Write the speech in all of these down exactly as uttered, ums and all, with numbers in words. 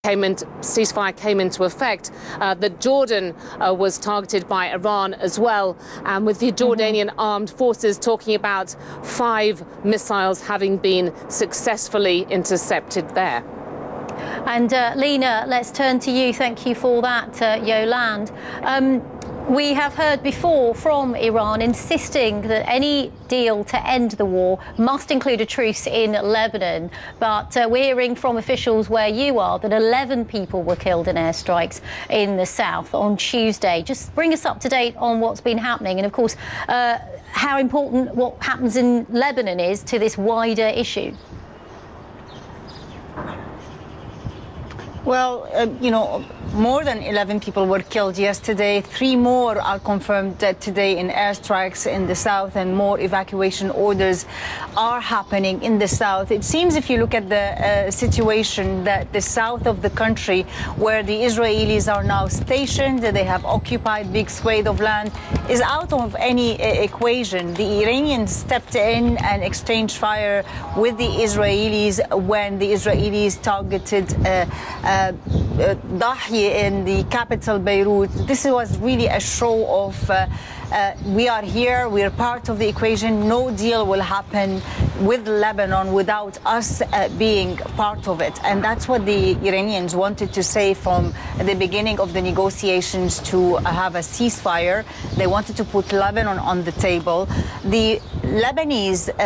Came into, ceasefire came into effect, uh, that Jordan uh, was targeted by Iran as well, and with the Jordanian mm-hmm. armed forces talking about five missiles having been successfully intercepted there. And uh, Lena, let's turn to you. Thank you for that, uh, Yolande. Um, We have heard before from Iran insisting that any deal to end the war must include a truce in Lebanon. But uh, we're hearing from officials where you are that eleven people were killed in airstrikes in the south on Tuesday. Just bring us up to date on what's been happening and, of course, uh, how important what happens in Lebanon is to this wider issue. Well, uh, you know, more than eleven people were killed yesterday. Three more are confirmed dead today in airstrikes in the south, and more evacuation orders are happening in the south. It seems, if you look at the uh, situation, that the south of the country, where the Israelis are now stationed, they have occupied big swathe of land, is out of any uh, equation. The Iranians stepped in and exchanged fire with the Israelis when the Israelis targeted uh, uh, uh, Dahi in the capital, Beirut. This was really a show of uh, uh, we are here, we are part of the equation. No deal will happen with Lebanon without us uh, being part of it. And that's what the Iranians wanted to say from the beginning of the negotiations to have a ceasefire. They wanted to put Lebanon on the table. The Lebanese uh,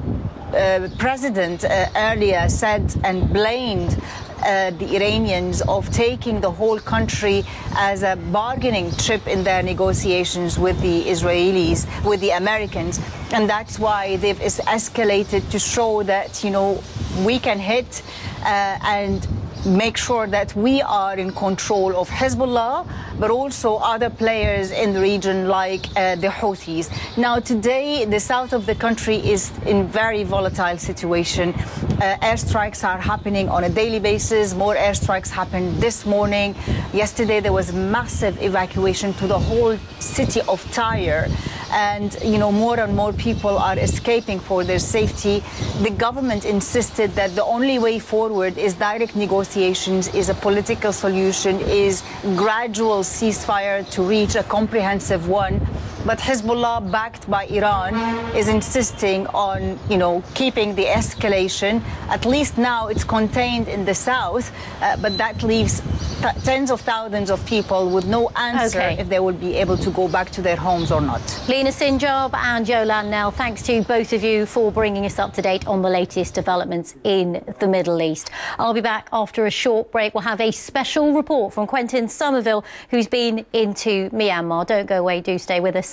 uh, president uh, earlier said and blamed Uh, the Iranians of taking the whole country as a bargaining chip in their negotiations with the Israelis, with the Americans. And that's why they've es escalated to show that, you know, we can hit uh, and make sure that we are in control of Hezbollah, but also other players in the region like uh, the Houthis. Now, today, the south of the country is in very volatile situation. Uh, airstrikes are happening on a daily basis. More airstrikes happened this morning. Yesterday, there was massive evacuation to the whole city of Tyre. And, you know, more and more people are escaping for their safety. The government insisted that the only way forward is direct negotiations, is a political solution, is gradual ceasefire to reach a comprehensive one. But Hezbollah, backed by Iran, is insisting on, you know, keeping the escalation. At least now it's contained in the south, uh, but that leaves tens of thousands of people with no answer okay. if they will be able to go back to their homes or not. Lena Sinjar and Yolande Knell, thanks to both of you for bringing us up to date on the latest developments in the Middle East. I'll be back after a short break. We'll have a special report from Quentin Somerville, who's been into Myanmar. Don't go away, do stay with us.